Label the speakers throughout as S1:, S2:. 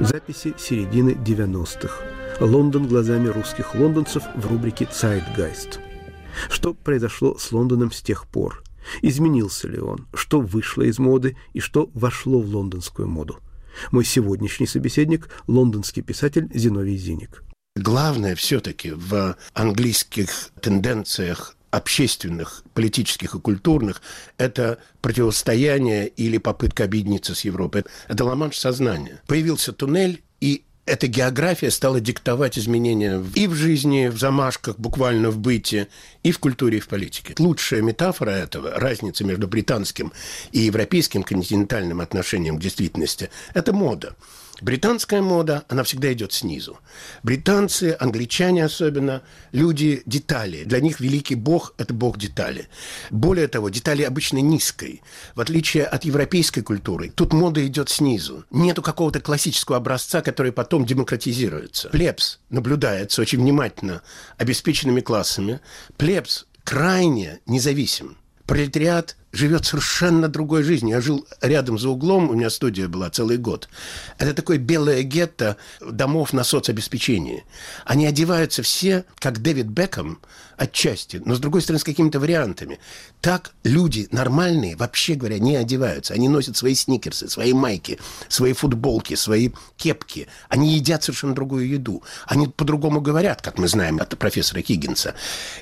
S1: Записи середины 90-х. Лондон глазами русских лондонцев в рубрике «Zeitgeist». Что произошло с Лондоном с тех пор? Изменился ли он? Что вышло из моды и что вошло в лондонскую моду? Мой сегодняшний собеседник – лондонский писатель Зиновий Зиник.
S2: Главное все-таки в английских тенденциях общественных, политических и культурных – это противостояние или попытка объединиться с Европой. Это ла-манш сознания. Появился туннель, и эта география стала диктовать изменения и в жизни, в замашках, буквально в быте, и в культуре, и в политике. Лучшая метафора этого, разница между британским и европейским континентальным отношением к действительности – это мода. Британская мода, она всегда идет снизу. Британцы, англичане особенно, люди детали. Для них великий бог – это бог детали. Более того, детали обычно низкой. В отличие от европейской культуры, тут мода идет снизу. Нету какого-то классического образца, который потом демократизируется. Плебс наблюдается очень внимательно обеспеченными классами. Плебс крайне независим. Пролетариат живет совершенно другой жизнью. Я жил рядом за углом, у меня студия была целый год. Это такое белое гетто домов на соцобеспечении. Они одеваются все, как Дэвид Бекхэм, отчасти, но, с другой стороны, с какими-то вариантами. Так люди нормальные, вообще говоря, не одеваются. Они носят свои сникерсы, свои майки, свои футболки, свои кепки. Они едят совершенно другую еду. Они по-другому говорят, как мы знаем от профессора Хиггинса.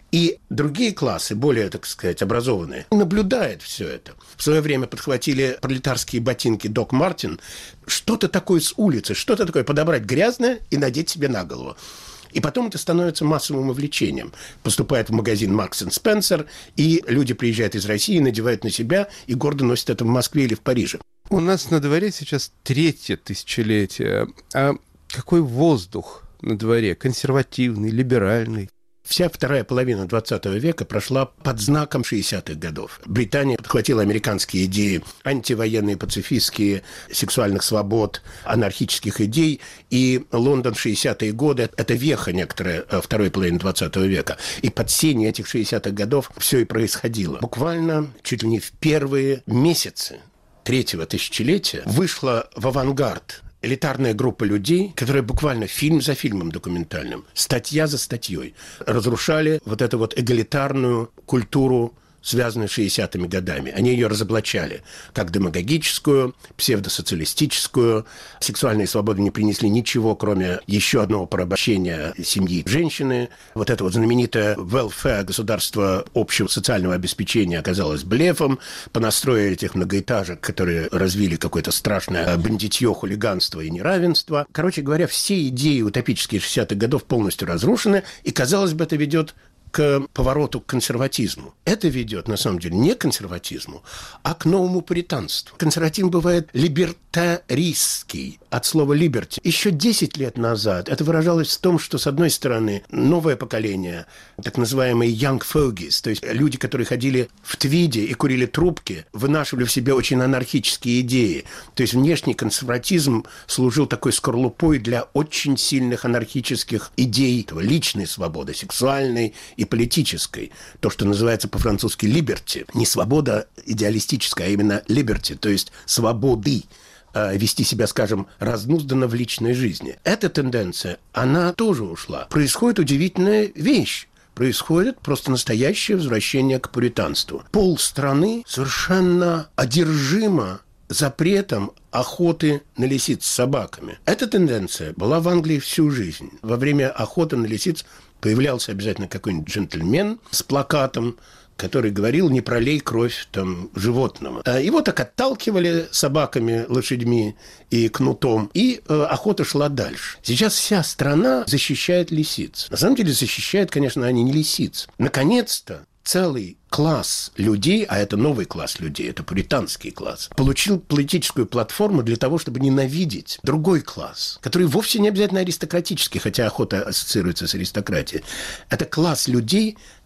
S2: И другие классы, более, так сказать, образованные, наблюдают все это. В свое время подхватили пролетарские ботинки Док Мартин. Что-то такое с улицы, что-то такое подобрать грязное и надеть себе на голову. И потом это становится массовым увлечением. Поступает в магазин Маркс энд Спенсер, и люди приезжают из России, надевают на себя и гордо носят это в Москве или в Париже.
S3: У нас на дворе сейчас 3-е тысячелетие. А какой воздух на дворе? Консервативный, либеральный?
S2: Вся вторая половина 20 века прошла под знаком 60-х годов. Британия подхватила американские идеи, антивоенные, пацифистские, сексуальных свобод, анархических идей. И Лондон в 60-е годы – это веха некоторая второй половины 20 века. И под сенью этих 60-х годов все и происходило. Буквально чуть ли не в первые месяцы третьего тысячелетия вышла в авангард элитарная группа людей, которые буквально фильм за фильмом документальным, статья за статьей разрушали вот эту вот эгалитарную культуру, связанную с 60-ми годами. Они ее разоблачали как демагогическую, псевдосоциалистическую. Сексуальные свободы не принесли ничего, кроме еще одного порабощения семьи женщины. Вот это вот знаменитое welfare, государство общего социального обеспечения, оказалось блефом. Понастроили этих многоэтажек, которые развили какое-то страшное бандитье, хулиганство и неравенство. Короче говоря, все идеи утопических 60-х годов полностью разрушены, и, казалось бы, это ведет к повороту к консерватизму. Это ведет, на самом деле, не к консерватизму, а к новому пуританству. Консерватизм бывает либертаристский, от слова «liberty». Еще 10 лет назад это выражалось в том, что, с одной стороны, новое поколение, так называемые young fogies, то есть люди, которые ходили в твиде и курили трубки, вынашивали в себе очень анархические идеи. То есть внешний консерватизм служил такой скорлупой для очень сильных анархических идей личной свободы, сексуальной и политической. То, что называется по-французски liberty. Не свобода идеалистическая, а именно liberty, то есть свободы вести себя, скажем, разнузданно в личной жизни. Эта тенденция, она тоже ушла. Происходит удивительная вещь. Происходит просто настоящее возвращение к пуританству. Полстраны совершенно одержимо запретом охоты на лисиц с собаками. Эта тенденция была в Англии всю жизнь. Во время охоты на лисиц появлялся обязательно какой-нибудь джентльмен с плакатом, который говорил: не пролей кровь там животного. Его так отталкивали собаками, лошадьми и кнутом, и охота шла дальше. Сейчас вся страна защищает лисиц. На самом деле защищает, конечно, они не лисиц. Наконец-то целый класс людей, а это новый класс людей, это пуританский класс, получил политическую платформу для того, чтобы ненавидеть другой класс, который вовсе не обязательно аристократический, хотя охота ассоциируется с аристократией. Это класс людей,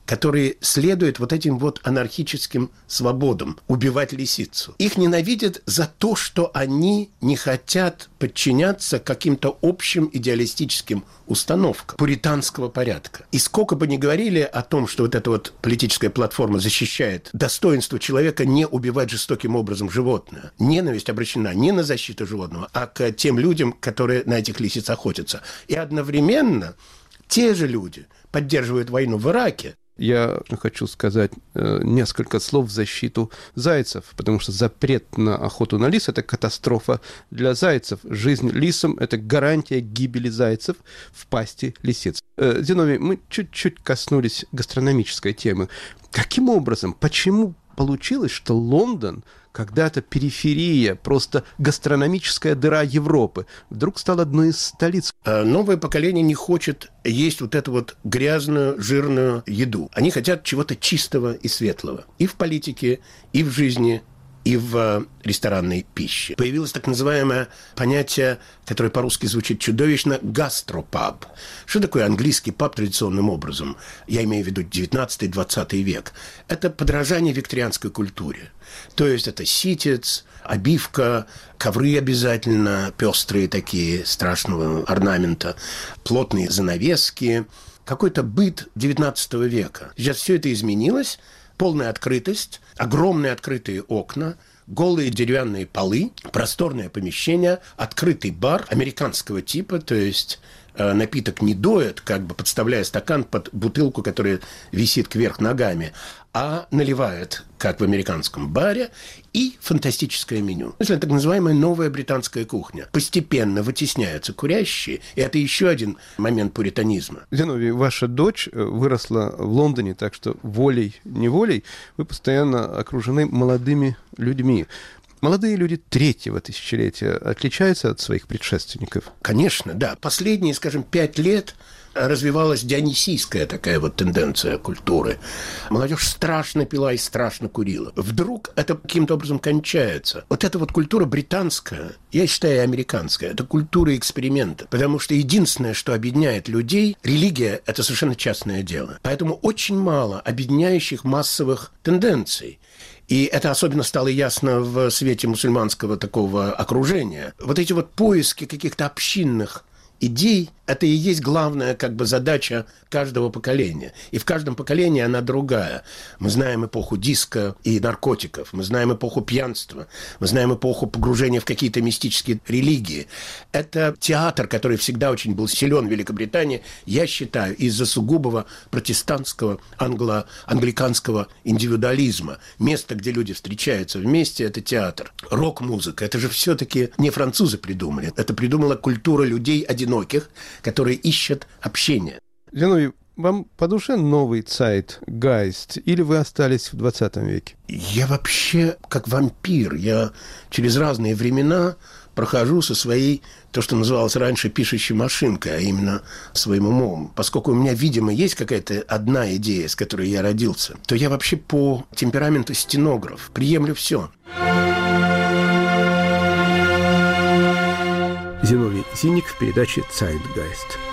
S2: которые следуют вот этим вот анархическим свободам, убивать лисицу. Их ненавидят за то, что они не хотят подчиняться каким-то общим идеалистическим установкам пуританского порядка. И сколько бы ни говорили о том, что вот эта вот политическая платформа защищает достоинство человека не убивать жестоким образом животное, ненависть обращена не на защиту животного, а к тем людям, которые на этих лисиц охотятся. И одновременно те же люди поддерживают войну в Ираке.
S3: Я хочу сказать несколько слов в защиту зайцев, потому что запрет на охоту на лис – это катастрофа для зайцев. Жизнь лисам – это гарантия гибели зайцев в пасти лисиц. Зиновий, мы чуть-чуть коснулись гастрономической темы. Каким образом, почему получилось, что Лондон, когда-то периферия, просто гастрономическая дыра Европы, вдруг стал одной из столиц?
S2: Новое поколение не хочет есть вот эту вот грязную, жирную еду. Они хотят чего-то чистого и светлого. И в политике, и в жизни, и в ресторанной пище. Появилось так называемое понятие, которое по-русски звучит чудовищно, гастропаб. Что такое английский паб традиционным образом? Я имею в виду 19-20 век. Это подражание викторианской культуре. То есть это ситец, обивка, ковры обязательно, пестрые такие, страшного орнамента, плотные занавески, какой-то быт 19 века. Сейчас все это изменилось. Полная открытость, огромные открытые окна, голые деревянные полы, просторное помещение, открытый бар американского типа, то есть напиток не доят, как бы подставляя стакан под бутылку, которая висит кверх ногами, а наливают, как в американском баре, и фантастическое меню. Это так называемая новая британская кухня. Постепенно вытесняются курящие, и это еще один момент пуританизма.
S3: Зиновий, ваша дочь выросла в Лондоне, так что волей-неволей вы постоянно окружены молодыми людьми. Молодые люди третьего тысячелетия отличаются от своих предшественников?
S2: Конечно, да. Последние, скажем, 5 лет развивалась дионисийская такая вот тенденция культуры. Молодежь страшно пила и страшно курила. Вдруг это каким-то образом кончается. Вот эта вот культура британская, я считаю, и американская, это культура эксперимента. Потому что единственное, что объединяет людей, религия – это совершенно частное дело. Поэтому очень мало объединяющих массовых тенденций. И это особенно стало ясно в свете мусульманского такого окружения. Вот эти вот поиски каких-то общинных идей – это и есть главная как бы задача каждого поколения. И в каждом поколении она другая. Мы знаем эпоху диска и наркотиков, мы знаем эпоху пьянства, мы знаем эпоху погружения в какие-то мистические религии. Это театр, который всегда очень был силен в Великобритании, я считаю, из-за сугубого протестантского, англиканского индивидуализма. Место, где люди встречаются вместе, это театр. Рок-музыка, это же все-таки не французы придумали. Это придумала культура людей одиноких, которые ищут общение.
S3: Зиновий, вам по душе новый Zeitgeist, или вы остались в 20 веке?
S2: Я вообще как вампир. Я через разные времена прохожу со своей, то, что называлось раньше, пишущей машинкой, а именно своим умом. Поскольку у меня, видимо, есть какая-то одна идея, с которой я родился, то я вообще по темпераменту стенограф. Приемлю все.
S1: Зиновий Зинник в передаче «Zeitgeist».